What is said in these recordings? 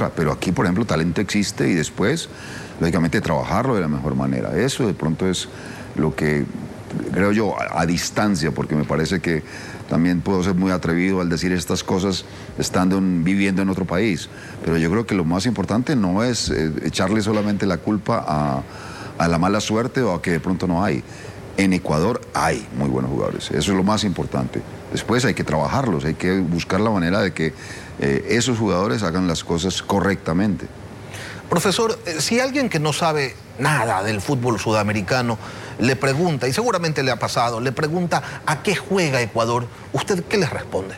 otra. Pero aquí, por ejemplo, talento existe y después, lógicamente, trabajarlo de la mejor manera. Eso de pronto es lo que creo yo a distancia, porque me parece que también puedo ser muy atrevido al decir estas cosas viviendo en otro país. Pero yo creo que lo más importante no es echarle solamente la culpa a la mala suerte o a que de pronto no hay. En Ecuador hay muy buenos jugadores, eso es lo más importante. Después hay que trabajarlos, hay que buscar la manera de que esos jugadores hagan las cosas correctamente. Profesor, si alguien que no sabe nada del fútbol sudamericano le pregunta, y seguramente le ha pasado, le pregunta ¿a qué juega Ecuador? ¿Usted qué les responde?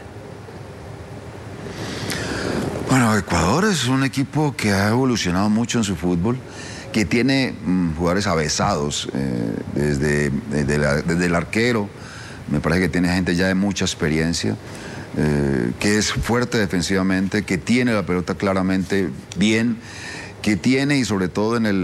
Bueno, Ecuador es un equipo que ha evolucionado mucho en su fútbol, que tiene jugadores avesados, desde el arquero, me parece que tiene gente ya de mucha experiencia, que es fuerte defensivamente, que tiene la pelota claramente bien, que tiene y sobre todo en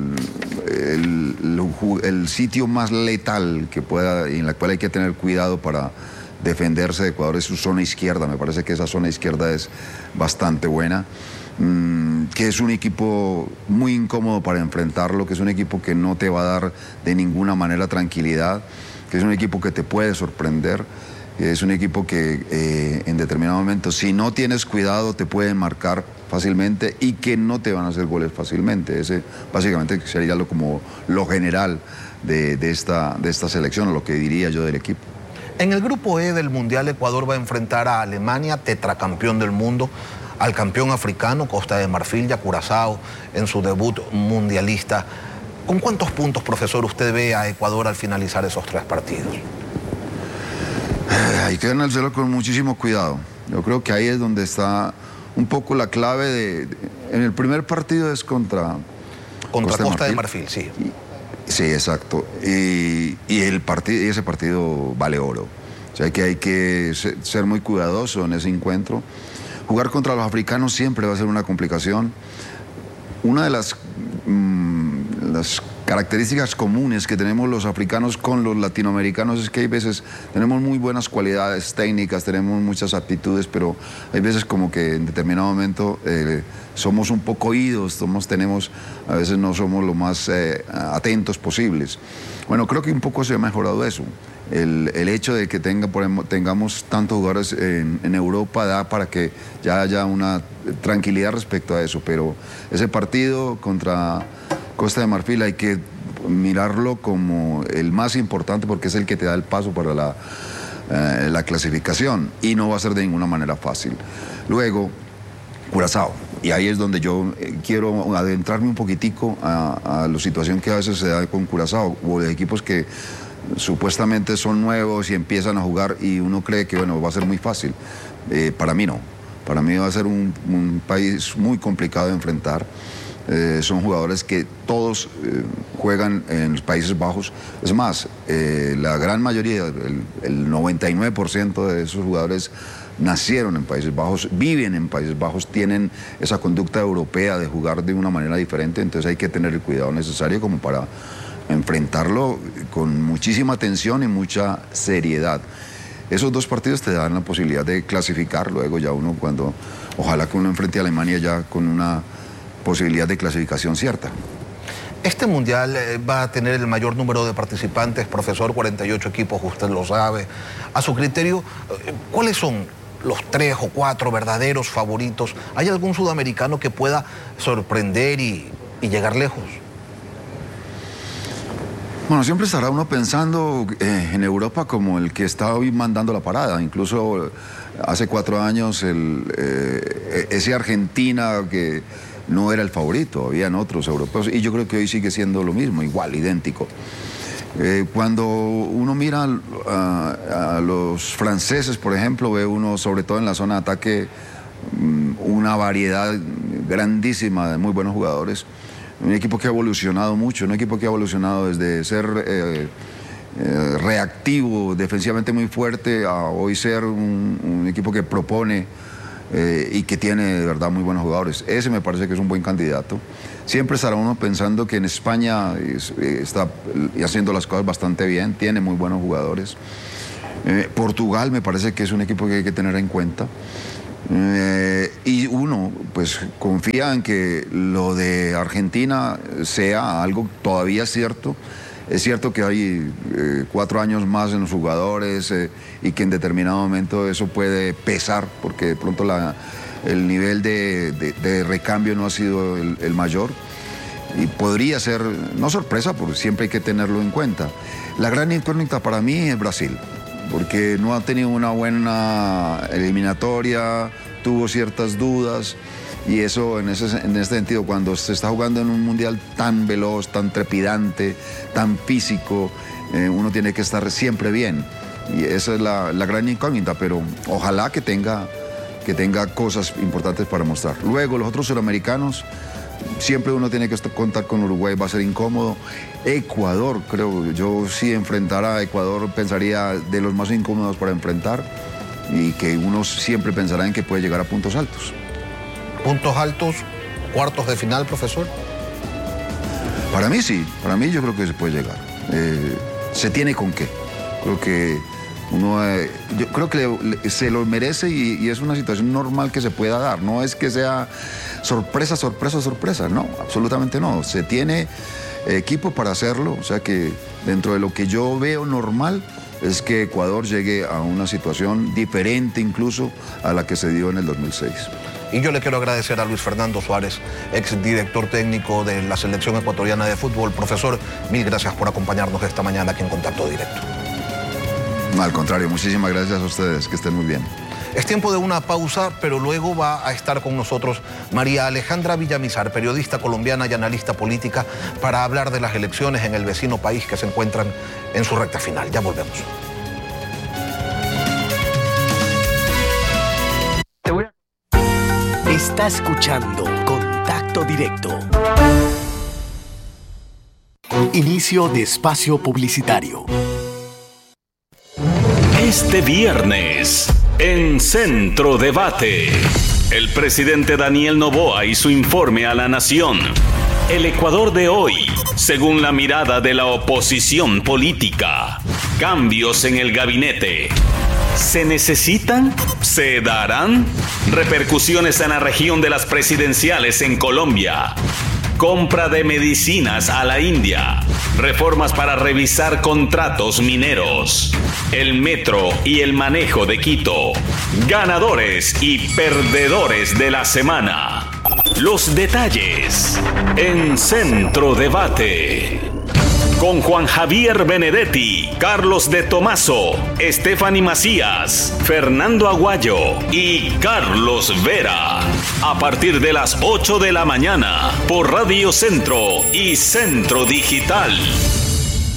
el sitio más letal que pueda, y en la cual hay que tener cuidado para defenderse de Ecuador, es su zona izquierda. Me parece que esa zona izquierda es bastante buena, que es un equipo muy incómodo para enfrentarlo, que es un equipo que no te va a dar de ninguna manera tranquilidad, que es un equipo que te puede sorprender, que es un equipo que en determinado momento, si no tienes cuidado, te pueden marcar fácilmente y que no te van a hacer goles fácilmente. Ese básicamente sería como lo general de esta selección, o lo que diría yo del equipo. En el grupo E del Mundial, Ecuador va a enfrentar a Alemania, tetracampeón del mundo, al campeón africano, Costa de Marfil, y a Curazao en su debut mundialista. ¿Con cuántos puntos, profesor, usted ve a Ecuador al finalizar esos 3 partidos? Hay que ganárselo con muchísimo cuidado. Yo creo que ahí es donde está un poco la clave en el primer partido es contra Costa de Marfil, sí. Sí, exacto. Y ese partido vale oro. O sea que hay que ser muy cuidadoso en ese encuentro. Jugar contra los africanos siempre va a ser una complicación. Una de las características comunes que tenemos los africanos con los latinoamericanos es que hay veces tenemos muy buenas cualidades técnicas, tenemos muchas aptitudes, pero hay veces como que en determinado momento somos un poco idos, a veces no somos lo más atentos posibles. Bueno, creo que un poco se ha mejorado eso. El hecho de que tengamos tantos jugadores en Europa da para que ya haya una tranquilidad respecto a eso, pero ese partido contra Costa de Marfil hay que mirarlo como el más importante porque es el que te da el paso para la clasificación y no va a ser de ninguna manera fácil. Luego, Curazao, y ahí es donde yo quiero adentrarme un poquitico a la situación que a veces se da con Curazao, o de equipos que supuestamente son nuevos y empiezan a jugar y uno cree que bueno, va a ser muy fácil. Para mí no, para mí va a ser un país muy complicado de enfrentar. Son jugadores que todos juegan en los Países Bajos. Es más, la gran mayoría, el 99% de esos jugadores nacieron en Países Bajos, viven en Países Bajos, tienen esa conducta europea de jugar de una manera diferente, entonces hay que tener el cuidado necesario como para enfrentarlo con muchísima atención y mucha seriedad. Esos 2 partidos te dan la posibilidad de clasificar, luego ya ojalá que uno enfrente a Alemania ya con una posibilidad de clasificación cierta. Este mundial va a tener el mayor número de participantes, profesor, 48 equipos, usted lo sabe. A su criterio, ¿cuáles son los 3 o 4 verdaderos favoritos? ¿Hay algún sudamericano que pueda sorprender y llegar lejos? Bueno, siempre estará uno pensando en Europa como el que está hoy mandando la parada. Incluso hace 4 años ese Argentina que no era el favorito, habían otros europeos y yo creo que hoy sigue siendo lo mismo, igual, idéntico. Cuando uno mira a los franceses, por ejemplo, ve uno, sobre todo en la zona de ataque, una variedad grandísima de muy buenos jugadores. Un equipo que ha evolucionado mucho, un equipo que ha evolucionado desde ser reactivo, defensivamente muy fuerte, a hoy ser un equipo que propone y que tiene de verdad muy buenos jugadores. Ese me parece que es un buen candidato. Siempre estará uno pensando que en España está haciendo las cosas bastante bien, tiene muy buenos jugadores. Portugal me parece que es un equipo que hay que tener en cuenta. Y uno pues confía en que lo de Argentina sea algo todavía cierto. Es cierto que hay 4 años más en los jugadores y que en determinado momento eso puede pesar, porque de pronto el nivel de recambio no ha sido el mayor. Y podría ser, no sorpresa, porque siempre hay que tenerlo en cuenta. La gran incógnita para mí es Brasil, porque no ha tenido una buena eliminatoria, tuvo ciertas dudas, y eso en ese sentido, cuando se está jugando en un mundial tan veloz, tan trepidante, tan físico, uno tiene que estar siempre bien, y esa es la gran incógnita, pero ojalá que tenga cosas importantes para mostrar. Luego, los otros suramericanos, siempre uno tiene que contar con Uruguay, va a ser incómodo. Ecuador, creo, yo sí enfrentará a Ecuador, pensaría de los más incómodos para enfrentar, y que uno siempre pensará en que puede llegar a puntos altos. ¿Puntos altos, cuartos de final, profesor? Para mí sí, para mí yo creo que se puede llegar. Se tiene con qué. Creo que yo creo que se lo merece, y es una situación normal que se pueda dar. No es que sea sorpresa, sorpresa, sorpresa. No, absolutamente no. Se tiene equipo para hacerlo. O sea que dentro de lo que yo veo normal es que Ecuador llegue a una situación diferente incluso a la que se dio en el 2006. Y yo le quiero agradecer a Luis Fernando Suárez, exdirector técnico de la Selección Ecuatoriana de Fútbol. Profesor, mil gracias por acompañarnos esta mañana aquí en Contacto Directo. Al contrario, muchísimas gracias a ustedes, que estén muy bien. Es tiempo de una pausa, pero luego va a estar con nosotros María Alejandra Villamizar, periodista colombiana y analista política, para hablar de las elecciones en el vecino país que se encuentran en su recta final. Ya volvemos. Está escuchando Contacto Directo. Inicio de espacio publicitario. Este viernes, en Centro Debate, el presidente Daniel Noboa y su informe a la nación. El Ecuador de hoy, según la mirada de la oposición política. Cambios en el gabinete. ¿Se necesitan? ¿Se darán? Repercusiones en la región de las presidenciales en Colombia. Compra de medicinas a la India. Reformas para revisar contratos mineros. El metro y el manejo de Quito. Ganadores y perdedores de la semana. Los detalles en Centro Debate. Con Juan Javier Benedetti, Carlos de Tomaso, Stephanie Macías, Fernando Aguayo y Carlos Vera. A partir de las 8 de la mañana, por Radio Centro y Centro Digital.